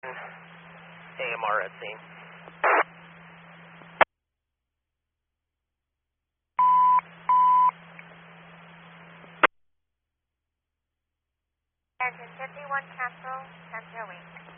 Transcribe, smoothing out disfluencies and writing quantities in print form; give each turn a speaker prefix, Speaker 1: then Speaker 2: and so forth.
Speaker 1: AMR at scene.
Speaker 2: Engine 51 cancel, 10-0 wing.